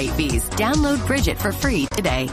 fees. Download Bridget for free today.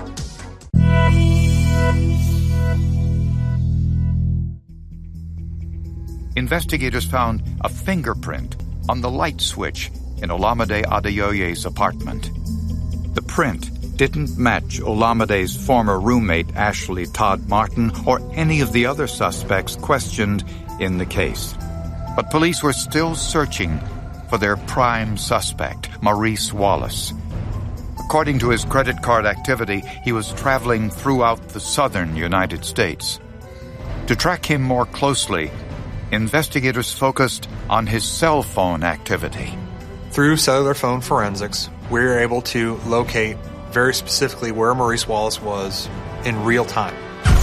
Investigators found a fingerprint on the light switch in Olamide Adeoye's apartment. The print didn't match Olamide's former roommate Ashley Todd Martin or any of the other suspects questioned in the case. But police were still searching for their prime suspect, Maurice Wallace. According to his credit card activity, he was traveling throughout the southern United States. To track him more closely, investigators focused on his cell phone activity. Through cellular phone forensics, we were able to locate very specifically where Maurice Wallace was in real time.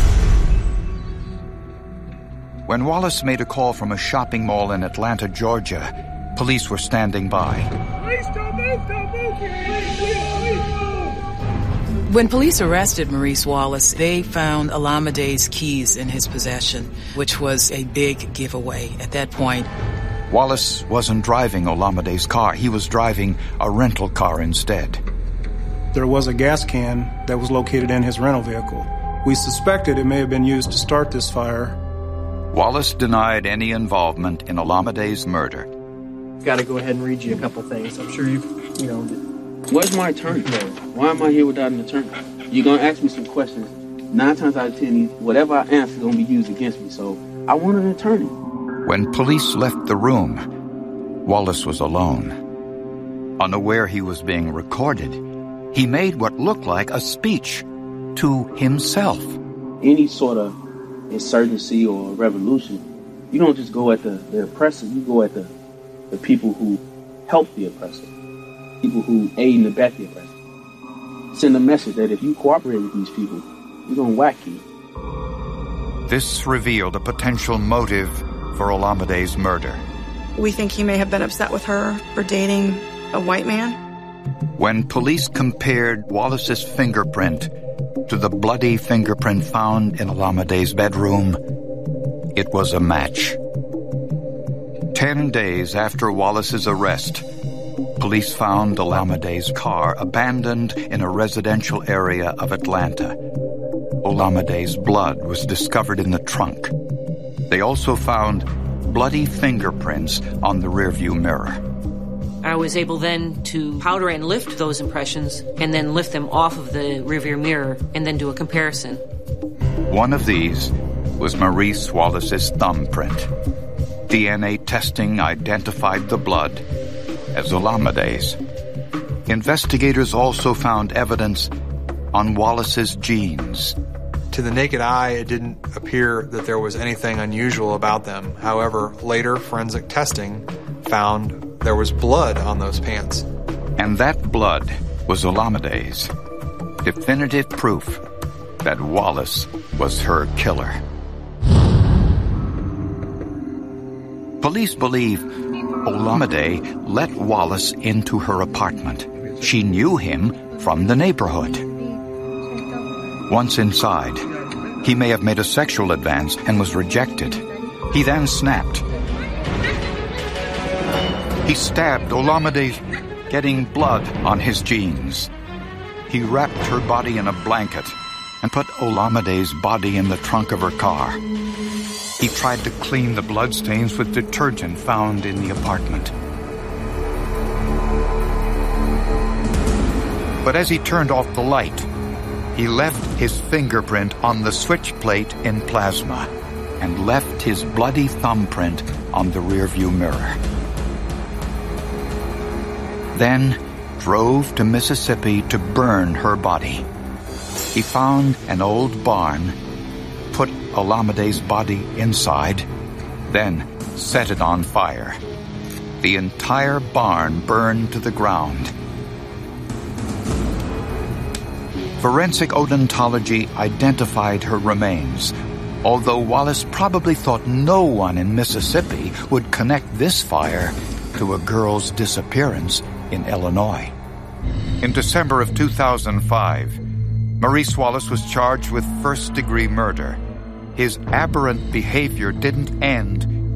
When Wallace made a call from a shopping mall in Atlanta, Georgia, police were standing by. Please don't move, please move. When police arrested Maurice Wallace, they found Olamide's keys in his possession, which was a big giveaway at that point. Wallace wasn't driving Olamide's car. He was driving a rental car instead. There was a gas can that was located in his rental vehicle. We suspected it may have been used to start this fire. Wallace denied any involvement in Olamide's murder. Got to go ahead and read you a couple things. I'm sure you know. Where's my attorney? Why am I here without an attorney? You're going to ask me some questions. 9 times out of 10, whatever I answer is going to be used against me. So I want an attorney. When police left the room, Wallace was alone. Unaware he was being recorded, he made what looked like a speech to himself. Any sort of insurgency or revolution, you don't just go at the oppressor, you go at the people who help the oppressor, people who aid and abet the oppressor. Send a message that if you cooperate with these people, we're going to whack you. This revealed a potential motive for Olamide's murder. We think he may have been upset with her for dating a white man. When police compared Wallace's fingerprint to the bloody fingerprint found in Olamide's bedroom, it was a match. 10 days after Wallace's arrest, police found Olamide's car abandoned in a residential area of Atlanta. Olamide's blood was discovered in the trunk. They also found bloody fingerprints on the rearview mirror. I was able then to powder and lift those impressions and then lift them off of the rearview mirror and then do a comparison. One of these was Maurice Wallace's thumbprint. DNA testing identified the blood as Olamide's. Investigators also found evidence on Wallace's jeans. To the naked eye, it didn't appear that there was anything unusual about them. However, later forensic testing found there was blood on those pants. And that blood was Olamide's. Definitive proof that Wallace was her killer. Police believe Olamide let Wallace into her apartment. She knew him from the neighborhood. Once inside, he may have made a sexual advance and was rejected. He then snapped. He stabbed Olamide, getting blood on his jeans. He wrapped her body in a blanket and put Olamide's body in the trunk of her car. He tried to clean the bloodstains with detergent found in the apartment. But as he turned off the light, he left his fingerprint on the switch plate in plasma and left his bloody thumbprint on the rearview mirror. Then drove to Mississippi to burn her body. He found an old barn, put Olamide's body inside, then set it on fire. The entire barn burned to the ground. Forensic odontology identified her remains, although Wallace probably thought no one in Mississippi would connect this fire to a girl's disappearance in Illinois. In December of 2005, Maurice Wallace was charged with first-degree murder. His aberrant behavior didn't end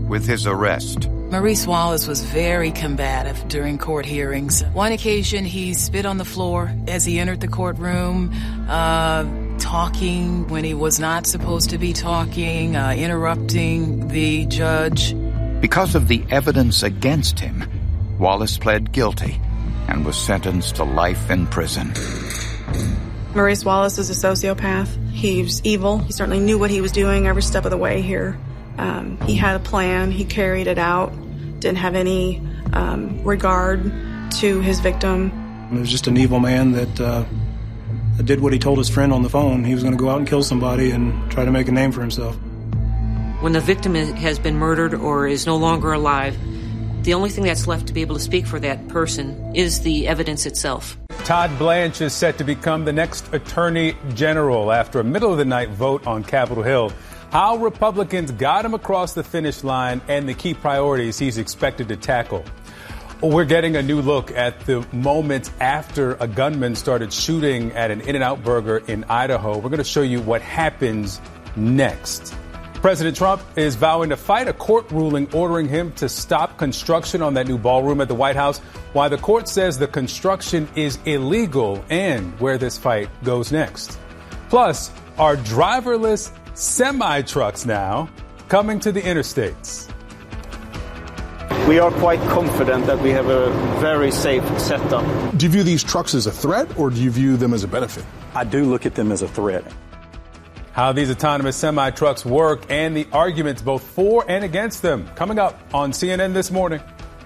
with his arrest. Maurice Wallace was very combative during court hearings. One occasion, he spit on the floor as he entered the courtroom, talking when he was not supposed to be talking, interrupting the judge. Because of the evidence against him, Wallace pled guilty and was sentenced to life in prison. Maurice Wallace is a sociopath. He's evil. He certainly knew what he was doing every step of the way here. He had a plan. He carried it out. Didn't have any regard to his victim. He was just an evil man that did what he told his friend on the phone. He was going to go out and kill somebody and try to make a name for himself. When the victim has been murdered or is no longer alive, the only thing that's left to be able to speak for that person is the evidence itself. Todd Blanche is set to become the next Attorney General after a middle-of-the-night vote on Capitol Hill. How Republicans got him across the finish line and the key priorities he's expected to tackle. We're getting a new look at the moments after a gunman started shooting at an In-N-Out Burger in Idaho. We're going to show you what happens next. President Trump is vowing to fight a court ruling ordering him to stop construction on that new ballroom at the White House, while the court says the construction is illegal, and where this fight goes next. Plus, are driverless semi-trucks now coming to the interstates? We are quite confident that we have a very safe setup. Do you view these trucks as a threat, or do you view them as a benefit? I do look at them as a threat. How these autonomous semi-trucks work and the arguments both for and against them. Coming up on CNN This Morning.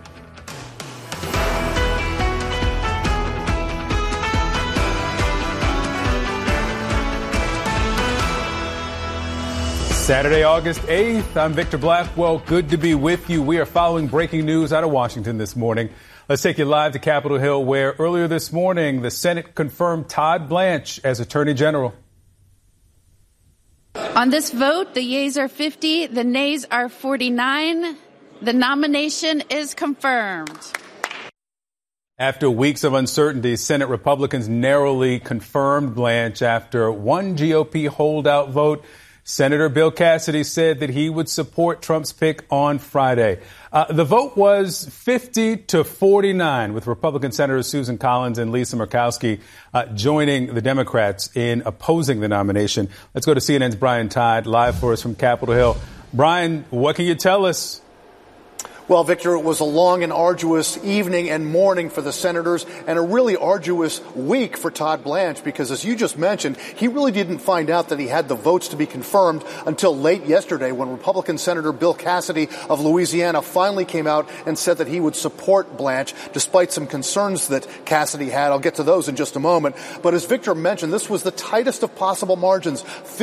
Saturday, August 8th. I'm Victor Blackwell. Good to be with you. We are following breaking news out of Washington this morning. Let's take you live to Capitol Hill, where earlier this morning, the Senate confirmed Todd Blanche as Attorney General. On this vote, the yeas are 50, the nays are 49. The nomination is confirmed. After weeks of uncertainty, Senate Republicans narrowly confirmed Blanche after one GOP holdout vote. Senator Bill Cassidy said that he would support Trump's pick on Friday. The vote was 50-49, with Republican Senators Susan Collins and Lisa Murkowski joining the Democrats in opposing the nomination. Let's go to CNN's Brian Todd, live for us from Capitol Hill. Brian, what can you tell us? Well, Victor, it was a long and arduous evening and morning for the senators and a really arduous week for Todd Blanche because, as you just mentioned, he really didn't find out that he had the votes to be confirmed until late yesterday when Republican Senator Bill Cassidy of Louisiana finally came out and said that he would support Blanche despite some concerns that Cassidy had. I'll get to those in just a moment. But as Victor mentioned, this was the tightest of possible margins,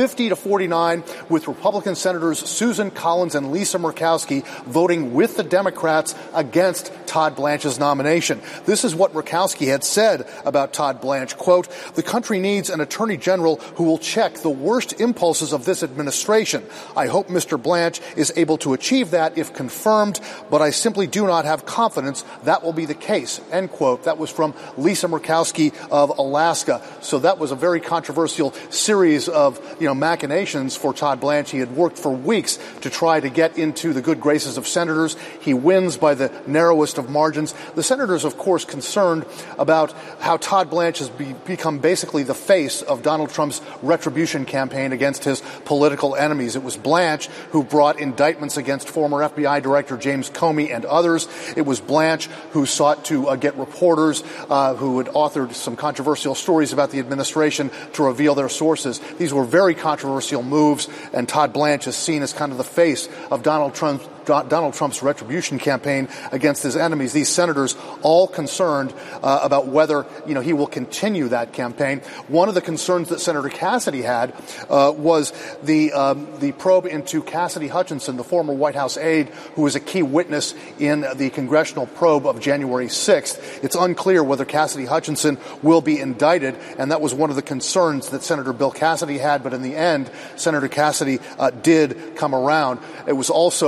50-49, with Republican Senators Susan Collins and Lisa Murkowski voting with the Democrats against Todd Blanche's nomination. This is what Murkowski had said about Todd Blanche. Quote, "The country needs an attorney general who will check the worst impulses of this administration. I hope Mr. Blanche is able to achieve that if confirmed, but I simply do not have confidence that will be the case." End quote. That was from Lisa Murkowski of Alaska. So that was a very controversial series of, machinations for Todd Blanche. He had worked for weeks to try to get into the good graces of senators. He wins by the narrowest of margins. The senators, of course, concerned about how Todd Blanche has become basically the face of Donald Trump's retribution campaign against his political enemies. It was Blanche who brought indictments against former FBI Director James Comey and others. It was Blanche who sought to get reporters who had authored some controversial stories about the administration to reveal their sources. These were very controversial moves, and Todd Blanche is seen as kind of the face of Donald Trump's retribution campaign against his enemies. These senators all concerned about whether, he will continue that campaign. One of the concerns that Senator Cassidy had was the probe into Cassidy Hutchinson, the former White House aide who was a key witness in the congressional probe of January 6th. It's unclear whether Cassidy Hutchinson will be indicted, and that was one of the concerns that Senator Bill Cassidy had, but in the end, Senator Cassidy did come around. It was also well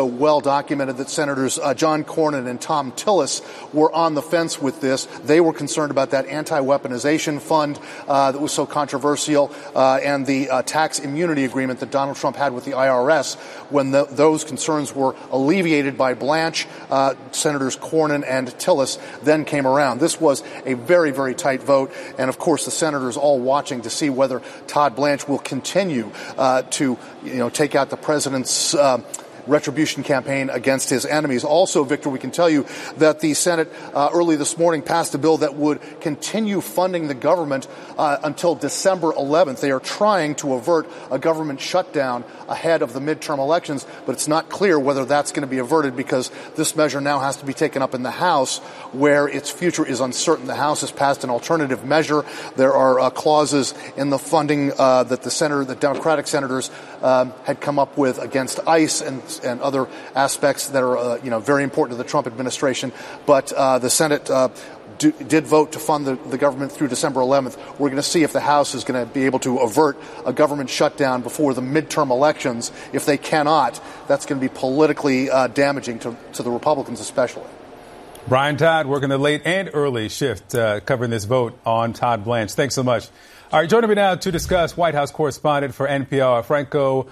documented that Senators John Cornyn and Thom Tillis were on the fence with this. They were concerned about that anti-weaponization fund that was so controversial and the tax immunity agreement that Donald Trump had with the IRS. When those concerns were alleviated by Blanche, Senators Cornyn and Tillis then came around. This was a very, very tight vote, and of course the senators all watching to see whether Todd Blanche will continue to take out the president's retribution campaign against his enemies. Also, Victor, we can tell you that the Senate early this morning passed a bill that would continue funding the government until December 11th. They are trying to avert a government shutdown ahead of the midterm elections, but it's not clear whether that's going to be averted because this measure now has to be taken up in the House, where its future is uncertain. The House has passed an alternative measure. There are clauses in the funding that the Democratic senators had come up with against ICE and other aspects that are very important to the Trump administration. But the Senate did vote to fund the government through December 11th. We're going to see if the House is going to be able to avert a government shutdown before the midterm elections. If they cannot, that's going to be politically damaging to the Republicans especially. Brian Todd working the late and early shift covering this vote on Todd Blanche. Thanks so much. All right, joining me now to discuss, White House correspondent for NPR, Franco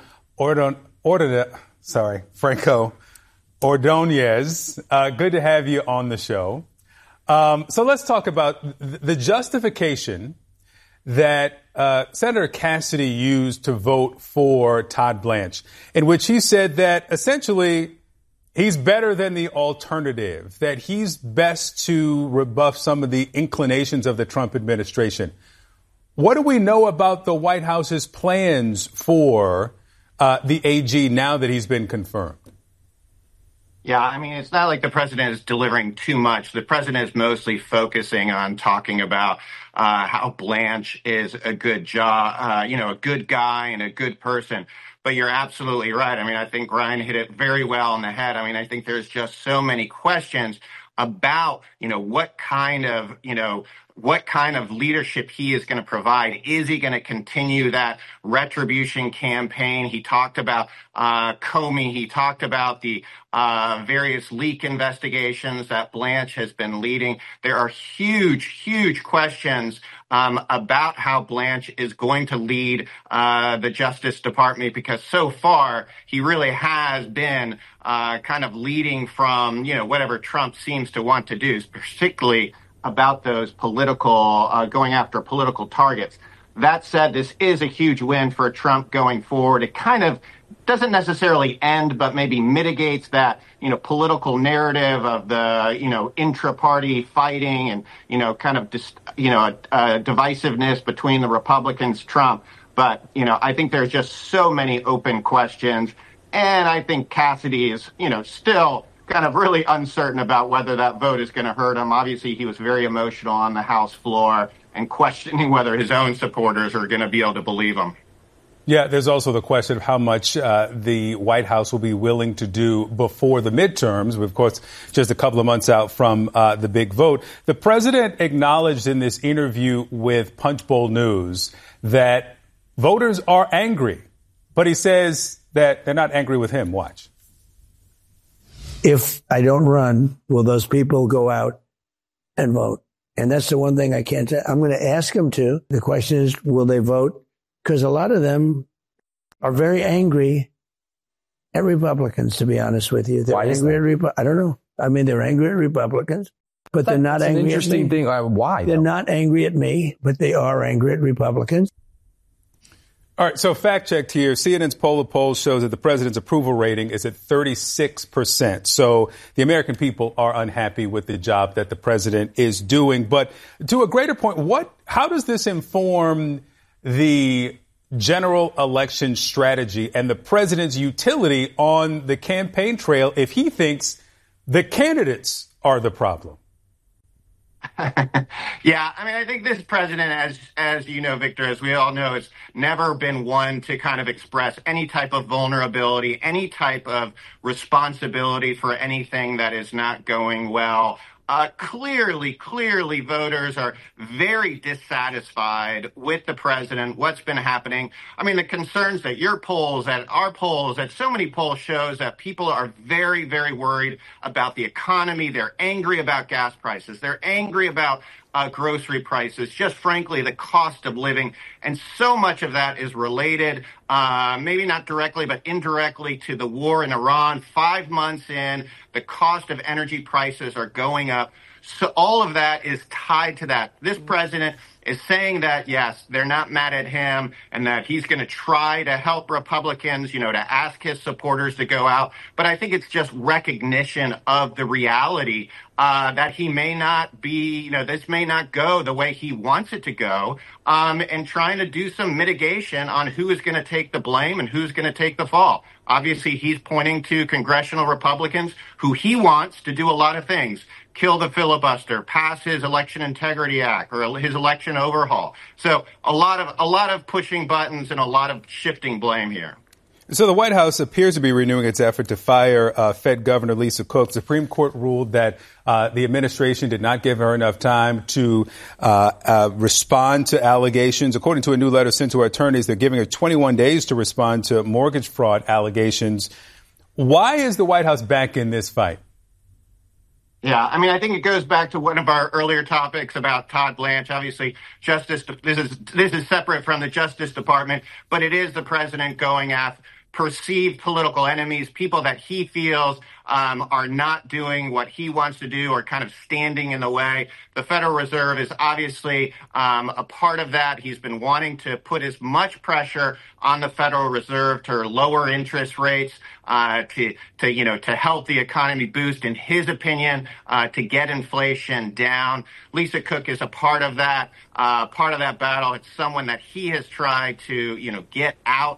Ordonez. Good to have you on the show. So let's talk about the justification that Senator Cassidy used to vote for Todd Blanche, in which he said that essentially he's better than the alternative, that he's best to rebuff some of the inclinations of the Trump administration. What do we know about the White House's plans for the AG now that he's been confirmed? Yeah, I mean, it's not like the president is delivering too much. The president is mostly focusing on talking about how Blanche is a good a good guy and a good person. But you're absolutely right. I mean, I think Ryan hit it very well on the head. I mean, I think there's just so many questions about, what kind of leadership he is going to provide. Is he going to continue that retribution campaign? He talked about Comey. He talked about the various leak investigations that Blanche has been leading. There are huge, huge questions about how Blanche is going to lead the Justice Department, because so far he really has been kind of leading from, whatever Trump seems to want to do, particularly about those going after political targets. That said, this is a huge win for Trump going forward. It kind of doesn't necessarily end, but maybe mitigates that, political narrative of the, intra-party fighting and, divisiveness between the Republicans, Trump. But, I think there's just so many open questions. And I think Cassidy is, still kind of really uncertain about whether that vote is going to hurt him. Obviously, he was very emotional on the House floor and questioning whether his own supporters are going to be able to believe him. Yeah, there's also the question of how much the White House will be willing to do before the midterms. Of course, just a couple of months out from the big vote. The president acknowledged in this interview with Punchbowl News that voters are angry, but he says that they're not angry with him. Watch. If I don't run, will those people go out and vote? And that's the one thing I can't say. I'm going to ask them to. The question is, will they vote? Because a lot of them are very angry at Republicans, to be honest with you. They're angry at I don't know. I mean, they're angry at Republicans, but they're not angry at me. That's an interesting thing. Why? They're not angry at me, but they are angry at Republicans. All right, so fact checked here. CNN's poll of polls shows that the president's approval rating is at 36%. So the American people are unhappy with the job that the president is doing. But to a greater point, how does this inform the general election strategy and the president's utility on the campaign trail if he thinks the candidates are the problem? Yeah, I mean, I think this president, as you know, Victor, as we all know, has never been one to kind of express any type of vulnerability, any type of responsibility for anything that is not going well. Clearly, voters are very dissatisfied with the president, what's been happening. I mean, the concerns that your polls, that our polls, that so many polls shows that people are very, very worried about the economy. They're angry about gas prices. They're angry about grocery prices, just frankly, the cost of living. And so much of that is related, maybe not directly, but indirectly to the war in Iran. 5 months in, the cost of energy prices are going up. So all of that is tied to that. This president is saying that, yes, they're not mad at him and that he's going to try to help Republicans, to ask his supporters to go out. But I think it's just recognition of the reality that he may not be, this may not go the way he wants it to go, and trying to do some mitigation on who is going to take the blame and who's going to take the fall. Obviously, he's pointing to congressional Republicans who he wants to do a lot of things. Kill the filibuster, pass his Election Integrity Act or his election overhaul. So a lot of pushing buttons and a lot of shifting blame here. So the White House appears to be renewing its effort to fire Fed Governor Lisa Cook. The Supreme Court ruled that the administration did not give her enough time to respond to allegations. According to a new letter sent to her attorneys, they're giving her 21 days to respond to mortgage fraud allegations. Why is the White House back in this fight? Yeah, I mean, I think it goes back to one of our earlier topics about Todd Blanche. Obviously, this is separate from the Justice Department, but it is the president going after perceived political enemies, people that he feels are not doing what he wants to do or kind of standing in the way. The Federal Reserve is obviously a part of that. He's been wanting to put as much pressure on the Federal Reserve to lower interest rates, to help the economy boost, in his opinion, to get inflation down. Lisa Cook is a part of that battle. It's someone that he has tried to, get out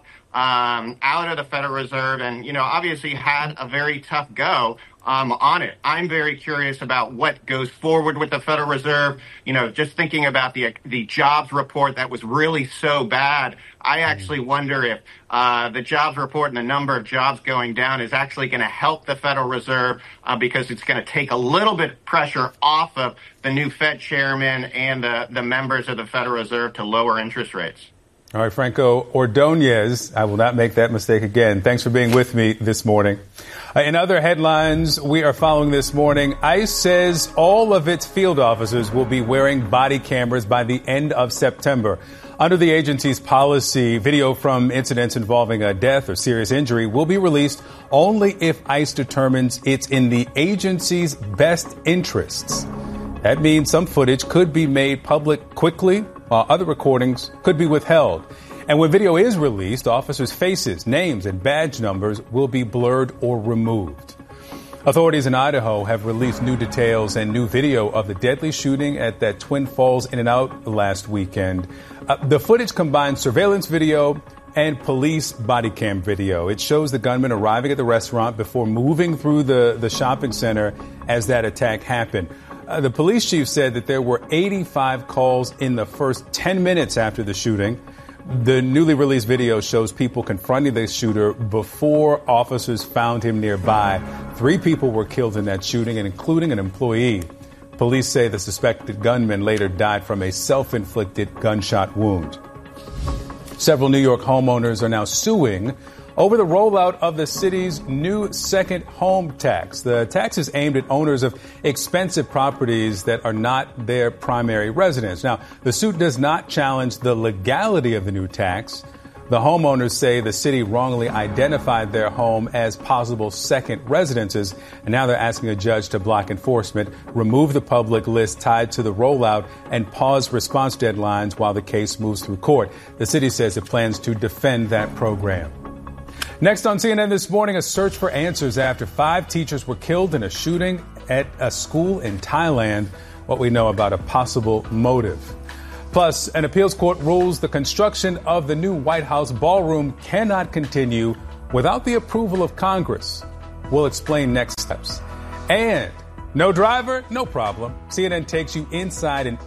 of the Federal Reserve and, obviously had a very tough go on it. I'm very curious about what goes forward with the Federal Reserve. Just thinking about the jobs report that was really so bad, I actually wonder if the jobs report and the number of jobs going down is actually going to help the Federal Reserve because it's going to take a little bit of pressure off of the new Fed chairman and the members of the Federal Reserve to lower interest rates. All right, Franco Ordonez, I will not make that mistake again. Thanks for being with me this morning. In other headlines we are following this morning, ICE says all of its field officers will be wearing body cameras by the end of September. Under the agency's policy, video from incidents involving a death or serious injury will be released only if ICE determines it's in the agency's best interests. That means some footage could be made public quickly, while other recordings could be withheld. And when video is released, officers' faces, names, and badge numbers will be blurred or removed. Authorities in Idaho have released new details and new video of the deadly shooting at that Twin Falls In-N-Out last weekend. The footage combines surveillance video and police body cam video. It shows the gunman arriving at the restaurant before moving through the shopping center as that attack happened. The police chief said that there were 85 calls in the first 10 minutes after the shooting. The newly released video shows people confronting the shooter before officers found him nearby. 3 people were killed in that shooting, including an employee. Police say the suspected gunman later died from a self-inflicted gunshot wound. Several New York homeowners are now suing over the rollout of the city's new second home tax. The tax is aimed at owners of expensive properties that are not their primary residence. Now, the suit does not challenge the legality of the new tax. The homeowners say the city wrongly identified their home as possible second residences, and now they're asking a judge to block enforcement, remove the public list tied to the rollout, and pause response deadlines while the case moves through court. The city says it plans to defend that program. Next on CNN this morning, a search for answers after 5 teachers were killed in a shooting at a school in Thailand. What we know about a possible motive. Plus, an appeals court rules the construction of the new White House ballroom cannot continue without the approval of Congress. We'll explain next steps. And no driver, no problem. CNN takes you inside an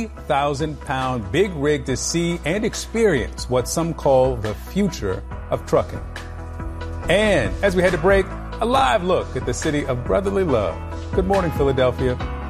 80,000-pound big rig to see and experience what some call the future of trucking. And as we head to break, a live look at the city of brotherly love. Good morning, Philadelphia.